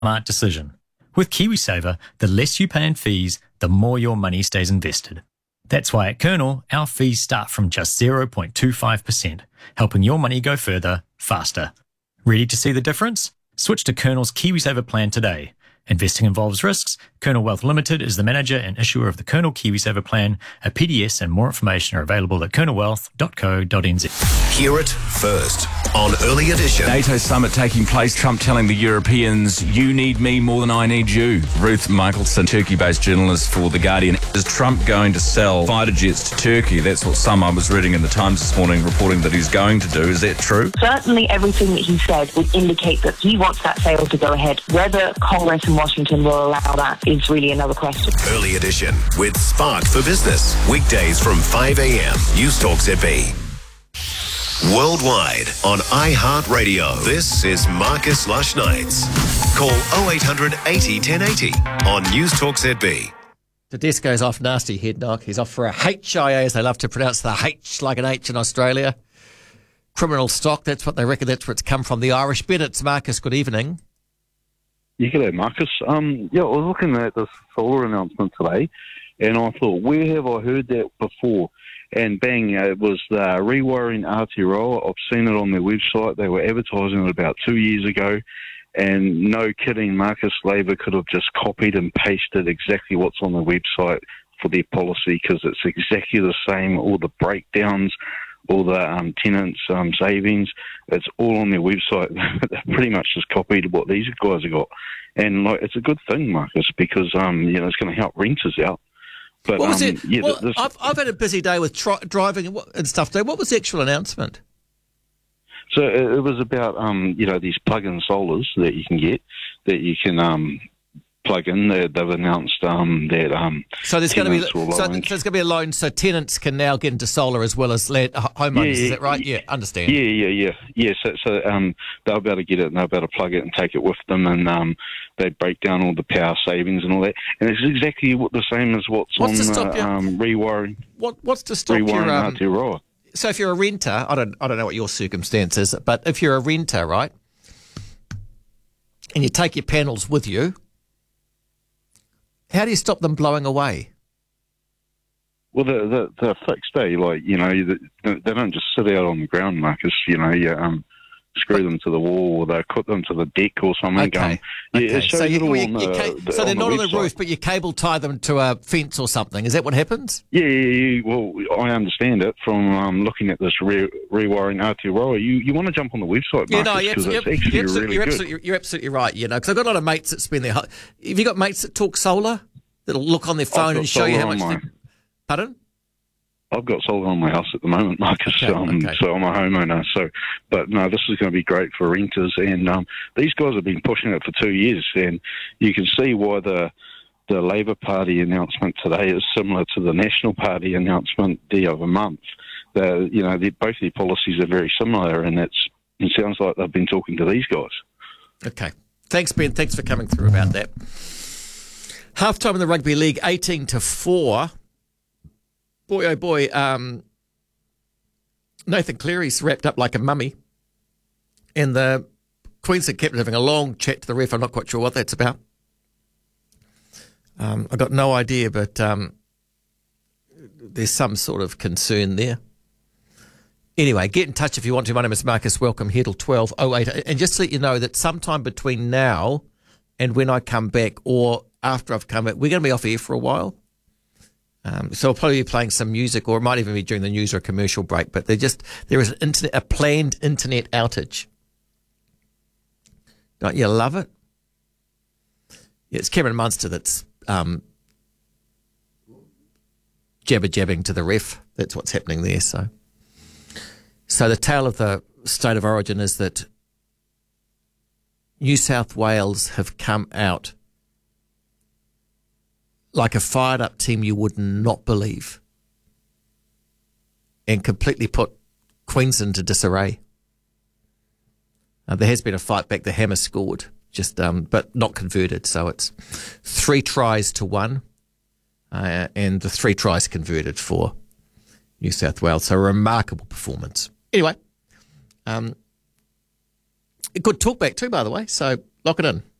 smart decision. With KiwiSaver, the less you pay in fees, the more your money stays invested. That's why at Kernel, our fees start from just 0.25%, helping your money go further, faster. Ready to see the difference? Switch to Kernel's KiwiSaver plan today. Investing involves risks. Kernel Wealth Limited is the manager and issuer of the Kernel KiwiSaver plan. A PDS and more information are available at kernelwealth.co.nz. Hear it first on Early Edition. NATO summit taking place. Trump telling the Europeans, you need me more than I need you. Ruth Michelson, Turkey-based journalist for The Guardian. Is Trump going to sell fighter jets to Turkey? That's what I was reading in the Times this morning, reporting that he's going to do. Is that true? Certainly everything that he said would indicate that he wants that sale to go ahead. Whether Congress in Washington will allow that is really another question. Early Edition with Spark for Business. Weekdays from 5 a.m. News Talk ZB. Worldwide on iHeartRadio. This is Marcus Lush Nights. Call 0800 80 1080 on News Talk ZB. Tedesco's off, nasty head knock. He's off for a HIA, as they love to pronounce the H like an H in Australia. Criminal stock, that's what they reckon, that's where it's come from. The Irish Bennett's. Marcus, good evening. Yeah, g'day, Marcus. I was looking at this solar announcement today, and I thought, where have I heard that before? And bang, it was rewiring Aotearoa. I've seen it on their website. They were advertising it about 2 years ago, and no kidding, Marcus, Labor could have just copied and pasted exactly what's on the website for their policy, because it's exactly the same, all the breakdowns, all the tenants' savings, it's all on their website. They pretty much just copied what these guys have got. And it's a good thing, Marcus, because it's going to help renters out. But what was it? Yeah, I've had a busy day with driving and stuff today. What was the actual announcement? So it was about these plug-in solars that you can get, that you can plug in. They've announced that so there's going to be a loan, so tenants can now get into solar as well as homeowners. Is that right? Yeah, understand. Yeah. So they'll be able to get it, and they'll be able to plug it and take it with them, and they break down all the power savings and all that. And it's exactly the same as what's on rewiring. What's to stop Aotearoa. So if you're a renter, I don't know what your circumstance is, but if you're a renter, right, and you take your panels with you, how do you stop them blowing away? Well, they're fixed, eh? They don't just sit out on the ground, Marcus. Screw them to the wall, or they put them to the deck or something. Okay. So they're not on the roof, but you cable tie them to a fence or something. Is that what happens? Yeah. Well, I understand it from looking at this rewiring Aotearoa. You want to jump on the website, Marcus, because it's actually really good. You're absolutely right, because I've got a lot of mates that spend their... Have you got mates that talk solar? That'll look on their phone and show you how much... Pardon? I've got solar on my house at the moment, Marcus, so I'm a homeowner. But no, this is going to be great for renters, and these guys have been pushing it for 2 years, and you can see why the Labour Party announcement today is similar to the National Party announcement the other month. Both their policies are very similar, and it sounds like they've been talking to these guys. Okay. Thanks, Ben. Thanks for coming through about that. Half-time in the Rugby League, 18-4. Boy, oh boy, Nathan Cleary's wrapped up like a mummy. And the Queensland captain having a long chat to the ref. I'm not quite sure what that's about. I got no idea, but there's some sort of concern there. Anyway, get in touch if you want to. My name is Marcus. Welcome here till 12:08. And just to let you know that sometime between now and when I come back, or after I've come back, we're going to be off air for a while. So I'll probably be playing some music, or it might even be during the news or a commercial break. But there is a planned internet outage. Don't you love it? Yeah, it's Cameron Munster that's jabbing to the ref. That's what's happening there. So the tale of the state of origin is that New South Wales have come out like a fired-up team you would not believe, and completely put Queensland to disarray. There has been a fight back. The Hammer scored, but not converted. So it's 3 tries to 1, and the 3 tries converted for New South Wales. So a remarkable performance. Anyway, good talkback too, by the way. So lock it in.